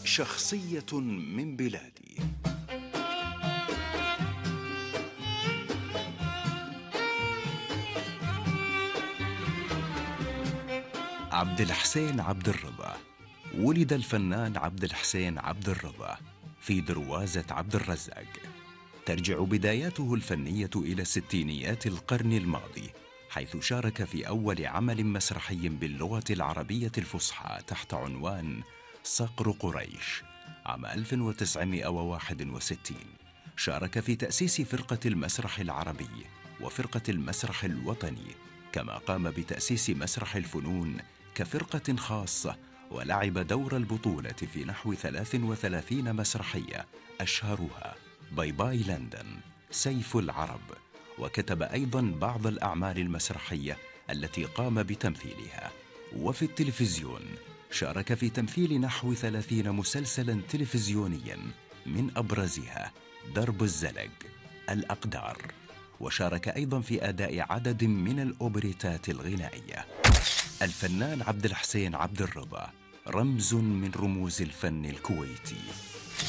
شخصية من بلادي. عبد الحسين عبد الرضا. ولد الفنان عبد الحسين عبد الرضا في دروازة عبد الرزاق. ترجع بداياته الفنية إلى ستينيات القرن الماضي، حيث شارك في أول عمل مسرحي باللغة العربية الفصحى تحت عنوان صقر قريش عام 1961. شارك في تأسيس فرقة المسرح العربي وفرقة المسرح الوطني، كما قام بتأسيس مسرح الفنون كفرقة خاصة، ولعب دور البطولة في نحو 33 مسرحية، أشهرها باي باي لندن، سيف العرب. وكتب أيضا بعض الأعمال المسرحية التي قام بتمثيلها. وفي التلفزيون شارك في تمثيل نحو 30 مسلسلا تلفزيونيا، من أبرزها درب الزلق، الأقدار. وشارك أيضا في أداء عدد من الأوبريتات الغنائية. الفنان عبد الحسين عبد الرضا رمز من رموز الفن الكويتي.